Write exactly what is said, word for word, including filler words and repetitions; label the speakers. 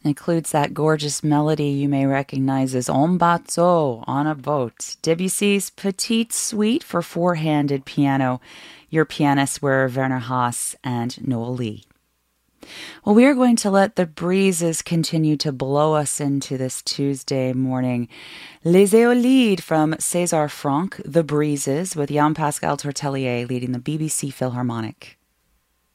Speaker 1: includes that gorgeous melody you may recognize as En Bateau, on a boat. Debussy's Petite Suite for four-handed piano. Your pianists were Werner Haas and Noel Lee. Well, we are going to let the breezes continue to blow us into this Tuesday morning. Les Éolides from César Franck, The Breezes, with Jean-Pascal Tortelier leading the B B C Philharmonic.